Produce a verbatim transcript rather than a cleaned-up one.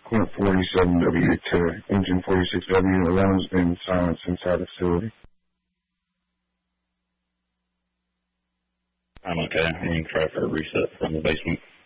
Point forty-seven W to engine forty-six W. Alarm's been silenced inside the facility. I'm okay. I'm going to try for a reset from the basement.